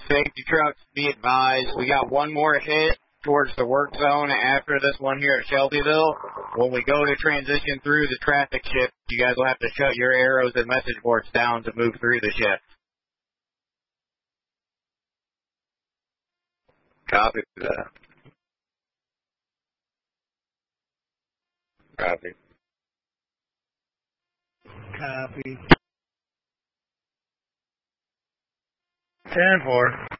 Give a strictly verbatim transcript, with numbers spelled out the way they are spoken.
Safety trucks, be advised, we got one more hit towards the work zone after this one here at Shelbyville. When we go to transition through the traffic shift, you guys will have to shut your arrows and message boards down to move through the shift. Copy that. Copy. Copy. ten four.